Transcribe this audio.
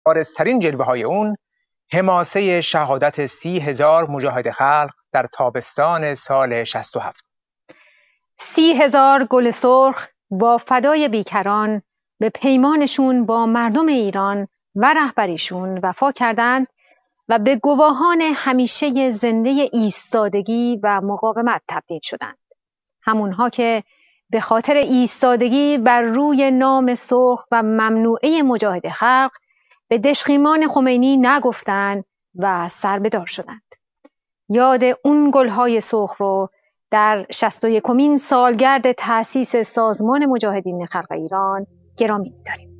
بارزترین جلوه های اون حماسه شهادت 30,000 مجاهد خلق در تابستان سال 67. 30,000 گل سرخ با فدای بیکران به پیمانشون با مردم ایران و رهبریشون وفا کردند و به گواهان همیشه زنده ایستادگی و مقاومت تبدیل شدند. همونها که به خاطر ایستادگی بر روی نام سرخ و ممنوعه مجاهد خلق به دژخیمان خمینی نگفتند و سربدار شدند. یاد اون گلهای سرخ رو در 61مین سالگرد تأسیس سازمان مجاهدین خلق ایران گرامی می‌داریم.